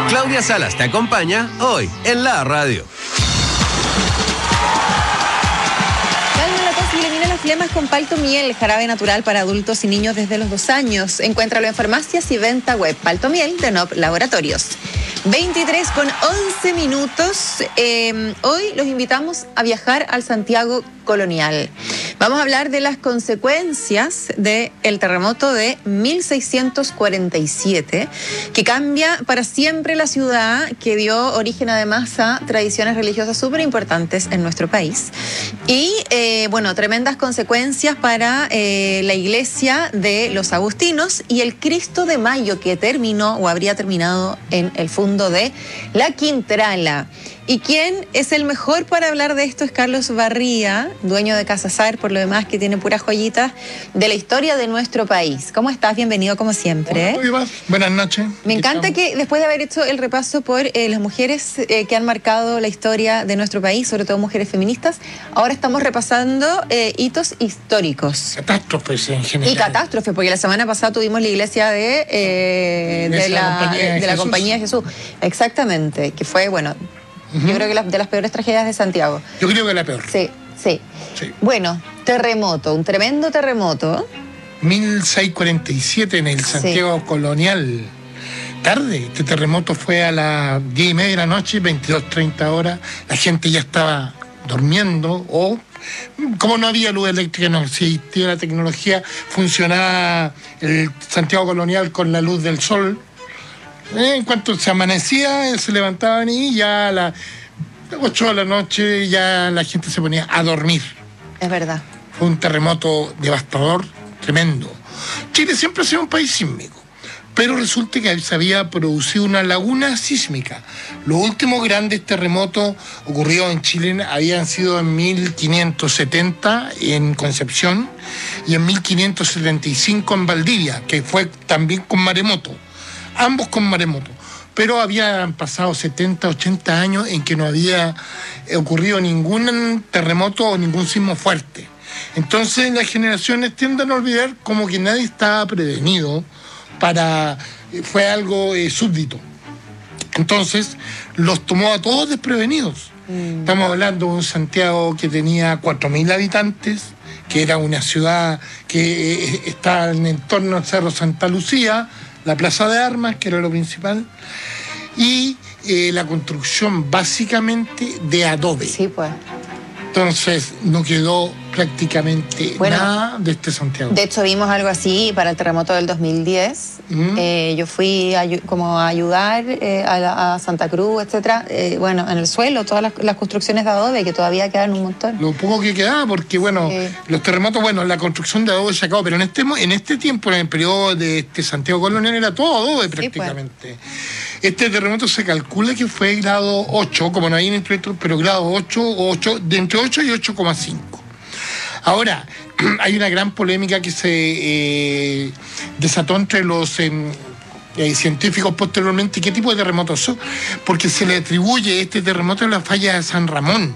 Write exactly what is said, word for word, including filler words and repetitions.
Claudia Salas te acompaña hoy en la radio. Calma la tos y elimina las flemas con Palto Miel, jarabe natural para adultos y niños desde los dos años. Encuéntralo en farmacias y venta web. Palto Miel de N O P Laboratorios. veintitrés con once minutos. Eh, hoy los invitamos a viajar al Santiago Colonial. Vamos a hablar de las consecuencias del terremoto de mil seiscientos cuarenta y siete, que cambia para siempre la ciudad, que dio origen además a tradiciones religiosas súper importantes en nuestro país. Y, eh, bueno, tremendas consecuencias para eh, la iglesia de los agustinos y el Cristo de Mayo, que terminó o habría terminado en el fondo de la Quintrala. Y quien es el mejor para hablar de esto es Carlos Barría, dueño de Casa Sar, por lo demás, que tiene puras joyitas de la historia de nuestro país. ¿Cómo estás? Bienvenido como siempre. Hola, buenas noches. Me encanta que después de haber hecho el repaso por eh, las mujeres eh, que han marcado la historia de nuestro país, sobre todo mujeres feministas, ahora estamos repasando eh, hitos históricos. Catástrofes en general. Y catástrofes, porque la semana pasada tuvimos la iglesia de, eh, de, la, Compañía de de la Jesús. Compañía de Jesús. Exactamente, que fue, bueno... Uh-huh. Yo creo que la, de las peores tragedias de Santiago. Yo creo que la peor. Sí, sí, sí. Bueno, terremoto, un tremendo terremoto. mil seiscientos cuarenta y siete en el Santiago sí. Colonial. Tarde, este terremoto fue a las diez y media de la noche, veintidós treinta horas. La gente ya estaba durmiendo o... Como no había luz eléctrica, no existía la tecnología, funcionaba el Santiago Colonial con la luz del sol. En cuanto se amanecía, se levantaban y ya a las ocho de la noche ya la gente se ponía a dormir. Es verdad. Fue un terremoto devastador, tremendo. Chile siempre ha sido un país sísmico, pero resulta que se había producido una laguna sísmica. Los últimos grandes terremotos ocurridos en Chile habían sido en mil quinientos setenta en Concepción y en mil quinientos setenta y cinco en Valdivia, que fue también con maremoto. Ambos con maremoto, pero habían pasado setenta, ochenta años en que no había ocurrido ningún terremoto o ningún sismo fuerte. Entonces las generaciones tienden a olvidar como que nadie estaba prevenido para... fue algo eh, súbdito. Entonces los tomó a todos desprevenidos. Mm. Estamos hablando de un Santiago que tenía cuatro mil habitantes, que era una ciudad que eh, está en el entorno del Cerro Santa Lucía, la Plaza de Armas, que era lo principal, y eh, la construcción básicamente de adobe. Sí, pues. Entonces no quedó prácticamente bueno, nada de este Santiago. De hecho vimos algo así para el terremoto del dos mil diez. Uh-huh. Eh, yo fui a, como a ayudar eh, a, la, a Santa Cruz, etcétera. Eh, bueno, en el suelo, todas las, las construcciones de adobe, que todavía quedan un montón. Lo poco que quedaba, porque bueno, sí. Los terremotos, bueno, la construcción de adobe se acabó, pero en este, en este tiempo, en el periodo de este Santiago Colonial, era todo adobe prácticamente. Sí, pues. Este terremoto se calcula que fue grado ocho, como no hay en el pero grado ocho, ocho, de entre ocho y ocho coma cinco. Ahora, hay una gran polémica que se eh, desató entre los eh, eh, científicos posteriormente. ¿Qué tipo de terremotos son? Porque se le atribuye este terremoto a la falla de San Ramón.